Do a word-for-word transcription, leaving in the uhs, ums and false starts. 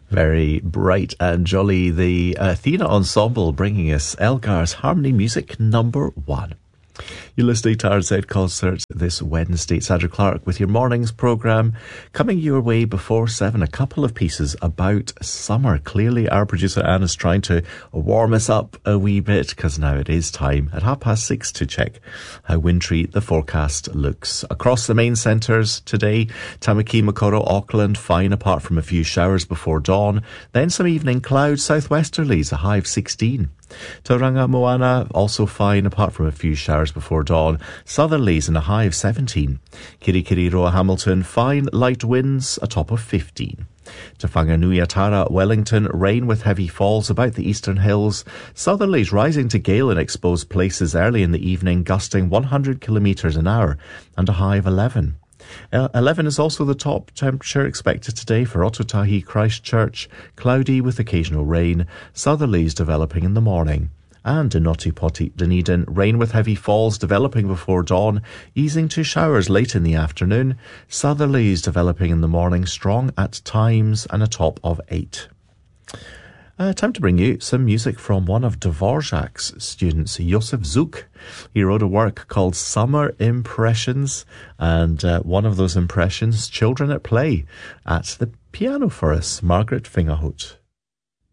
Very bright and jolly, the Athena Ensemble bringing us Elgar's Harmony Music number one. You're listening to R Z Concerts this Wednesday. It's Andrew Clark with your morning's programme, coming your way before seven. A couple of pieces about summer. Clearly our producer Anna's trying to warm us up a wee bit, because now it is time at half past six to check how wintry the forecast looks. Across the main centres today, Tamaki, Makaurau, Auckland, fine apart from a few showers before dawn. Then some evening clouds, southwesterlies, a high of sixteen. Tauranga, Moana, also fine apart from a few showers before dawn. Southerlies and a high of seventeen. Kirikiri, Roa, Hamilton, fine light winds, a top of fifteen. Te Whanganui, Atara, Wellington, rain with heavy falls about the eastern hills. Southerlies rising to gale in exposed places early in the evening, gusting one hundred kilometres an hour and a high of eleven. eleven is also the top temperature expected today for Otautahi, Christchurch, cloudy with occasional rain, southerlies developing in the morning. And in Notipoti, Dunedin, rain with heavy falls developing before dawn, easing to showers late in the afternoon, southerlies developing in the morning, strong at times, and a top of eight. Uh, time to bring you some music from one of Dvorak's students, Josef Suk. He wrote a work called Summer Impressions, and uh, one of those impressions, Children at Play, at the piano for us, Margaret Fingerhut.